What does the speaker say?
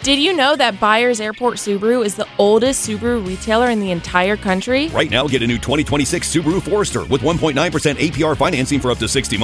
Did you know that Byers Airport Subaru is the oldest Subaru retailer in the entire country? Right now, get a new 2026 Subaru Forester with 1.9% APR financing for up to 60 months.